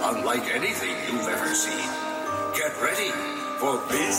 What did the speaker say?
unlike anything you've ever seen. Get ready for Biz